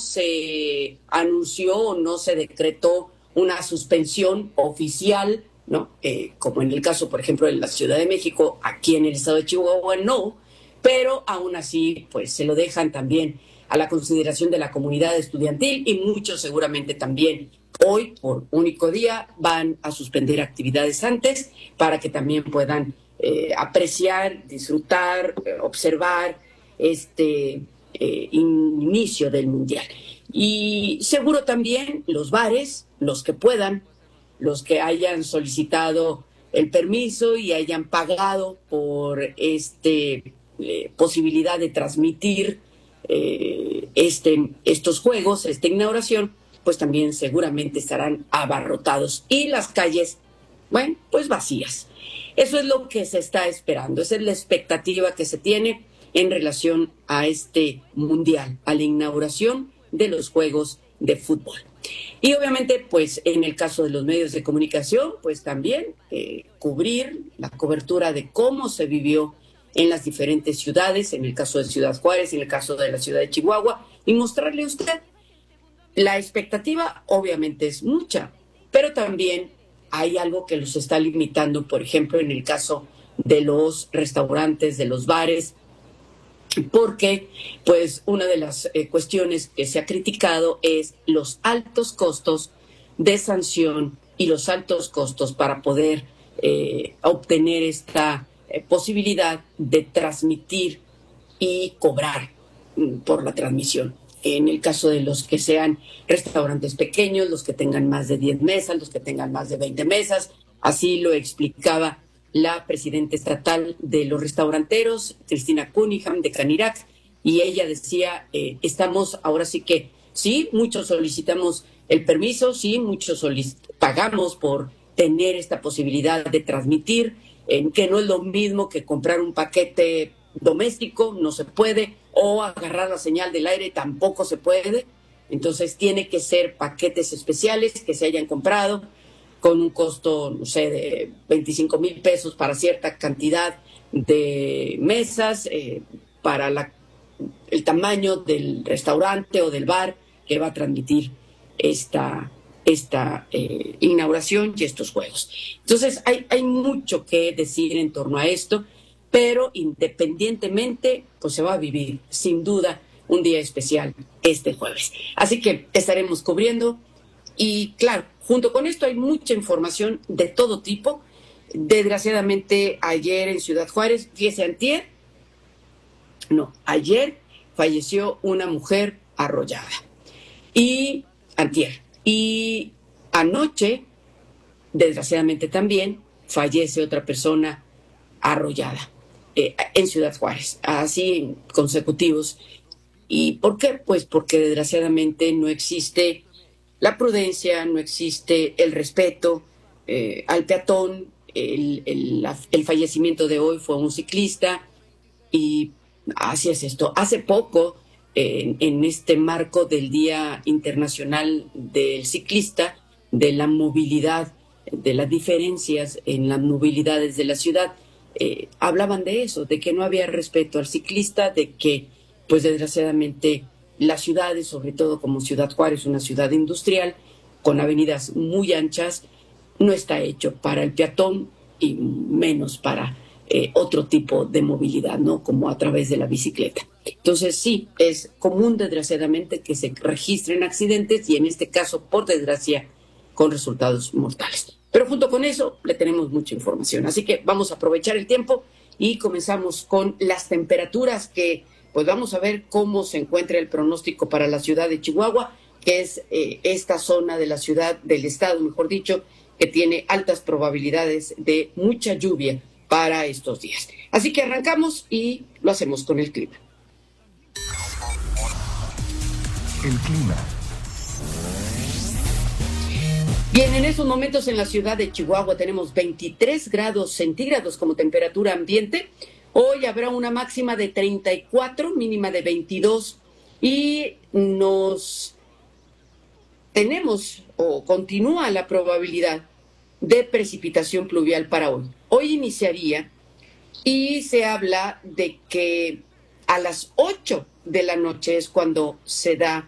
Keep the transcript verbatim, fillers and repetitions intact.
se anunció o no se decretó una suspensión oficial, ¿no? Eh, como en el caso, por ejemplo, de la Ciudad de México, aquí en el estado de Chihuahua no, pero aún así, pues se lo dejan también a la consideración de la comunidad estudiantil y muchos seguramente también hoy, por único día, van a suspender actividades antes para que también puedan eh, apreciar, disfrutar, eh, observar este eh, inicio del Mundial. Y seguro también los bares, los que puedan, los que hayan solicitado el permiso y hayan pagado por este eh, posibilidad de transmitir eh, este, estos juegos, esta inauguración, pues también seguramente estarán abarrotados y las calles, bueno, pues vacías. Eso es lo que se está esperando, esa es la expectativa que se tiene en relación a este mundial, a la inauguración de los Juegos de Fútbol. Y obviamente, pues en el caso de los medios de comunicación, pues también eh, cubrir la cobertura de cómo se vivió en las diferentes ciudades, en el caso de Ciudad Juárez, en el caso de la ciudad de Chihuahua, y mostrarle a usted. La expectativa obviamente es mucha, pero también hay algo que los está limitando, por ejemplo, en el caso de los restaurantes, de los bares, porque pues una de las eh, cuestiones que se ha criticado es los altos costos de sanción y los altos costos para poder eh, obtener esta eh, posibilidad de transmitir y cobrar mm, por la transmisión. En el caso de los que sean restaurantes pequeños, los que tengan más de diez mesas, los que tengan más de veinte mesas, así lo explicaba la presidenta estatal de los restauranteros, Cristina Cunningham, de Canirac, y ella decía, eh, estamos, ahora sí que, sí, muchos solicitamos el permiso, sí, muchos solic- pagamos por tener esta posibilidad de transmitir, eh, que no es lo mismo que comprar un paquete doméstico, no se puede, o agarrar la señal del aire, tampoco se puede, entonces tiene que ser paquetes especiales que se hayan comprado, con un costo, no sé, de veinticinco mil pesos para cierta cantidad de mesas, eh, para la, el tamaño del restaurante o del bar que va a transmitir esta, esta eh, inauguración y estos juegos. Entonces, hay, hay mucho que decir en torno a esto, pero independientemente, pues se va a vivir, sin duda, un día especial este jueves. Así que estaremos cubriendo. Y claro, junto con esto hay mucha información de todo tipo. Desgraciadamente, ayer en Ciudad Juárez, fíjese, antier, no, ayer falleció una mujer arrollada. Y antier. Y anoche, desgraciadamente también, fallece otra persona arrollada eh, en Ciudad Juárez, así consecutivos. ¿Y por qué? Pues porque desgraciadamente no existe la prudencia, no existe el respeto eh, al peatón. El, el, la, el fallecimiento de hoy fue un ciclista y así es esto. Hace poco, eh, en este marco del Día Internacional del Ciclista, de la movilidad, de las diferencias en las movilidades de la ciudad, eh, hablaban de eso, de que no había respeto al ciclista, de que, pues desgraciadamente, las ciudades, sobre todo como Ciudad Juárez, una ciudad industrial, con avenidas muy anchas, no está hecho para el peatón y menos para eh, otro tipo de movilidad, ¿no? Como a través de la bicicleta. Entonces, sí, es común, desgraciadamente, que se registren accidentes y en este caso, por desgracia, con resultados mortales. Pero junto con eso, le tenemos mucha información. Así que vamos a aprovechar el tiempo y comenzamos con las temperaturas que pues vamos a ver cómo se encuentra el pronóstico para la ciudad de Chihuahua, que es eh, esta zona de la ciudad, del estado, mejor dicho, que tiene altas probabilidades de mucha lluvia para estos días. Así que arrancamos y lo hacemos con el clima. El clima. Bien, en estos momentos en la ciudad de Chihuahua tenemos veintitrés grados centígrados como temperatura ambiente. Hoy habrá una máxima de treinta y cuatro, mínima de veintidós, y nos tenemos o continúa la probabilidad de precipitación pluvial para hoy. Hoy iniciaría y se habla de que a las ocho de la noche es cuando se da